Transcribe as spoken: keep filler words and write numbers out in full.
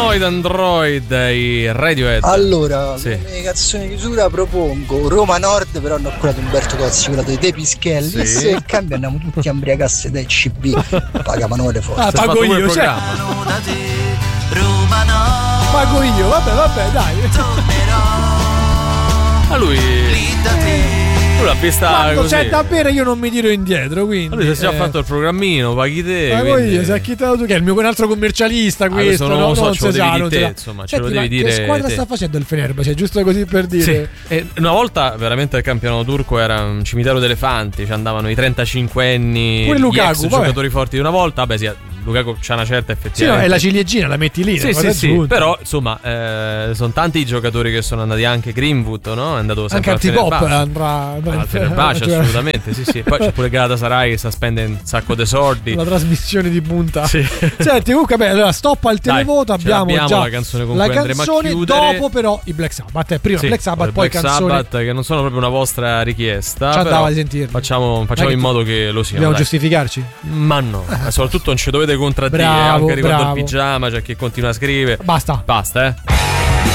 Humanoid Android, i Radiohead. Allora, sì. come canzone di chiusura propongo Roma Nord, però hanno curato Umberto Tozzi, curato di De Pischelli, sì. e in cambio andiamo tutti a imbriacarsi dai C B. Paga Manuele Forte. Ah, pago io, cioè. Pago io, vabbè, vabbè, dai. Ma lui lui l'ha vista Quando così. c'è da bere io non mi tiro indietro, quindi. Ma lui si è già eh, fatto il programmino, paghi te. pago quindi... io, si è acchittato tu che è il mio un altro commercialista, Ah, questo, non no? lo so, non ce lo si devi sa, di non te, si sa. insomma, ce Senti, lo devi ma dire che squadra te. sta facendo il Fenerbahce, giusto così per dire? Sì. E una volta veramente il campionato turco era un cimitero d'elefanti, ci andavano i trentacinquenni, pure gli Lukaku, ex vabbè. giocatori forti di una volta. Vabbè, sì, Lukaku c'ha una certa Sì, no, effettivamente. è la ciliegina, la metti lì. Sì, sì, sì, però insomma, eh, sono tanti i giocatori che sono andati, anche Greenwood, no? È andato sempre anche al Antipop Fenerbahce. andrà, andrà Al Fenerbahce, cioè, assolutamente, sì, sì. Poi c'è pure Galatasaray che sta spendendo un sacco di soldi. la trasmissione di punta. Sì. Senti, comunque, beh, allora stoppa il televoto. Dai, ce abbiamo l'abbiamo già la canzone con la cui andremo a canzone, chiudere. dopo però i Black Sabbath. Eh, prima Sì, Black Sabbath, il poi Black canzone. Sabbath, che non sono proprio una vostra richiesta. Ci andava però di sentirli. Facciamo, facciamo Dai, in che modo che lo siano. Dobbiamo dai. giustificarci? Ma no, soprattutto non ci dovete contraddire. Bravo, Anche riguardo bravo. il pigiama, c'è chi continua a scrivere. Basta. Basta, eh.